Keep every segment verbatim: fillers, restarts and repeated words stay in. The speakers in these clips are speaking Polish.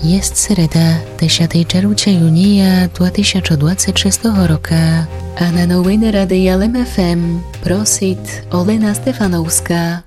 Jest sreda, dziesiątego czerwca junia dwa tysiące dwudziestego szóstego roku, a na nowiny Radia L M F M prosit Olena Stefanowska.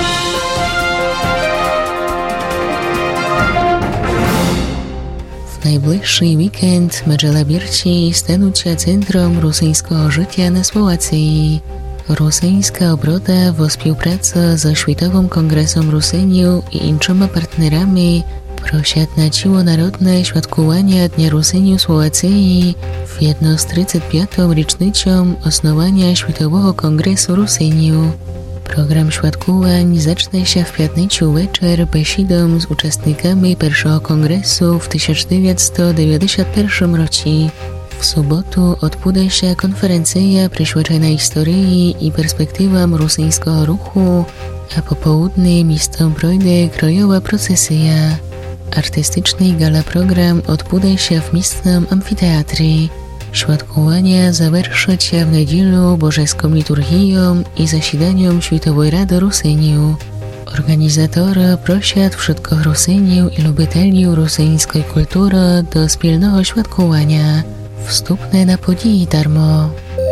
W najbliższy weekend Medżela Birci stanucia centrum rosyjskiego życia na Słowacji. Rosyjska obroda w współpracy ze Światowym Kongresem Rusyniu i innymi partnerami prosiat na ciłonarodne świadkowanie Dnia Rusyniu Słowacji w jedno z trzydziestą piątą rocznicą osnowania Światowego Kongresu Rusyniu. Program świadkowań zacznie się w piątnicę wieczór besidą z uczestnikami pierwszego kongresu w tysiąc dziewięćset dziewięćdziesiątym pierwszym roku. W sobotu odbędzie się konferencja przyświecona historii i perspektywom rosyjskiego ruchu, a po południu miejscem projdzie krajowa procesja. Artystyczny gala program odbędzie się w miejscowym amfiteatrze. Świadkowania zaвершат się w niedzielę bożeską liturgią i zasiedaniem Światowej Rady Rusyniu. Organizatorzy prosią wszystkich Rusyniów i lubicieli rosyjskiej kultury do wspólnego świadkowania. Wstępne na podії darmo.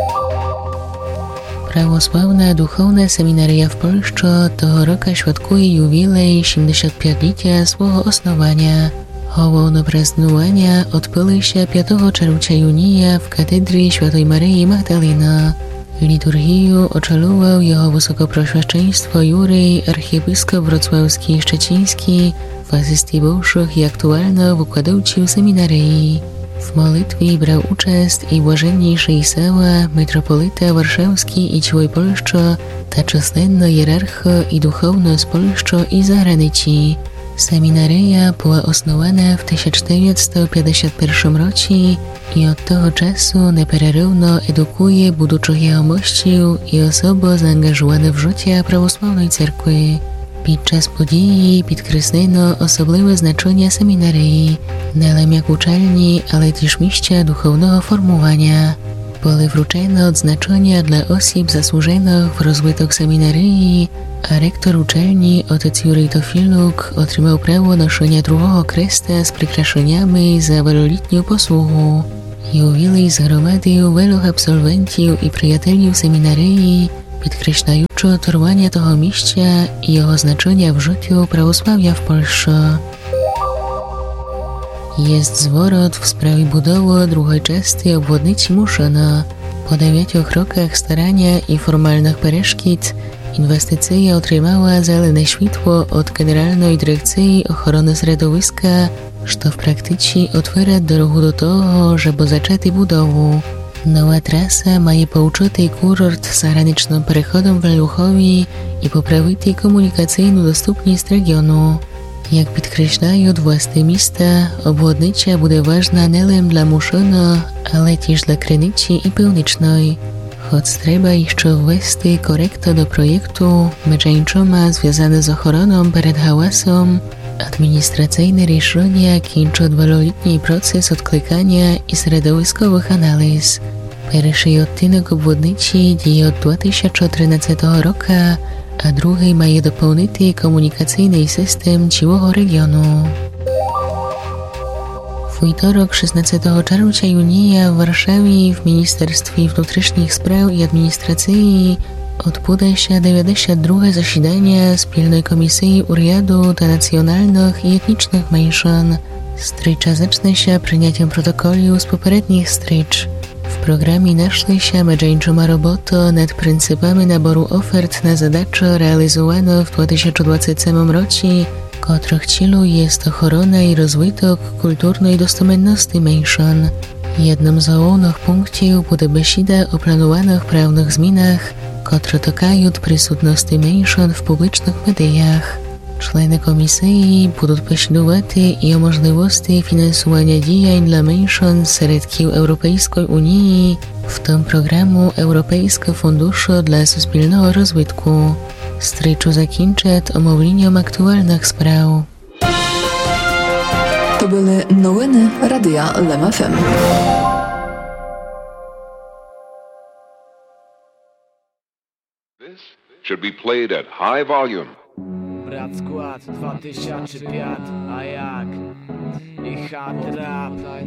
Prawosławna Duchowna Seminaria w Polsce tego roku świadkuje jubilej siedemdziesięciopięciolecia swojego osnowania. Hołowne praznowania odbyły się piątego czerwca junia w katedrze Świętej Maryi Magdaleny. Liturgię oczelował jego wysokoproswieczeństwo Jurej, archiepiskop wrocławski i szczeciński, w asystii bywszych i aktualno wykładowców seminarii. W modlitwie brał uczest i błażenniejszy Isała, metropolita warszawski i całej Polsce, ta czaslenna hierarcha i duchowna z Polsce i zagranicy. Seminaria była osnowana w tysiąc dziewięćset pięćdziesiątym pierwszym roku i od tego czasu nieprerywno edukuje budżych jegomościów i osoby zaangażowane w życie prawosławnej cerkwy. Podczas podії підкреслено особливе значення семінарії, не лише як учальні, але też місця духовного формування. Були вручені odznaczenia dla osób zasłużonych w rozwoju seminarii, a rektor uczelni otec Jurij Tofiluk otrzymał prawo noszenia drugiego kresta z przykraszeniami za wieloletnią posługę. Jubilej zgromadził wielu absolwentów i przyjaciół seminarii, podkreślająco trwanie tego miejsca i jego znaczenia w życiu prawosławia w Polsce. Jest zwrot w sprawie budowy drugiej części obwodnicy Muszyna. Po dziewięciu rokach starania i formalnych przeszkód inwestycja otrzymała zielone światło od Generalnej Dyrekcji Ochrony Środowiska, co w praktyce otwiera drogę do tego, żeby zacząć budowę. Nowa trasa ma pouczyty kurort z zagranicznym przechodem w Leluchowi i poprawić komunikacyjną dostępność regionu. Jak podkreślają władze miasta, obwodnica będzie ważna nie tylko dla Muszyna, ale też dla Krynicy i Północnej. Choć trzeba jeszcze wwieść korektę do projektu, między innymi związane z ochroną przed hałasem, administracyjne решения kończą dwuletni proces odklikania i środowiskowych analiz. Pierwszy odcinek obwodnicy dzieje od dwa tysiące trzynastego roku, a drugi ma dopełnić komunikacyjny system całego regionu. W wtorek szesnastego czerwca junia w Warszawie w Ministerstwie Wewnętrznych Spraw i Administracji odbędzie się dziewięćdziesiąte drugie zasiadanie Wspólnej Komisji Urjadu dla Nacjonalnych i Etnicznych Mniejszyn. Strycza zacznie się przyjęciem protokołu z poprzednich strycz. W programie naszli się między innymi robota nad pryncypami naboru ofert na zadачи realizowane w dwa tysiące dwudziestym siódmym roku, których celem jest ochrona i rozwój kulturnej dostępności mniejszyn. Jednym z głównych punktów będzie besida o planowanych prawnych zmianach, które dotykają przysutności mniejszyn w publicznych mediach. Członkowie komisji będą posiadować i o możliwości finansowania działań dla mniejszyn z środków Europejskiej Unii, w tym programu Europejskiego Funduszu dla Wspólnego Rozwoju. Stryczu zakończę omówieniem aktualnych spraw. To były nowiny Radia L M F M. This should be played at high volume. Brat skład dwa tysiące piąty, a jak? Shut it up.